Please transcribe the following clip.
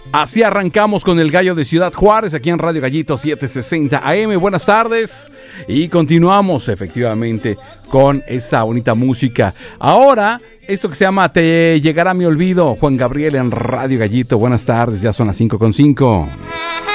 Así arrancamos con el Gallo de Ciudad Juárez, aquí en Radio Gallito 760 AM. Buenas tardes. Y continuamos efectivamente con esa bonita música. Ahora, esto que se llama Te llegará mi olvido, Juan Gabriel en Radio Gallito. Buenas tardes, ya son las 5:05.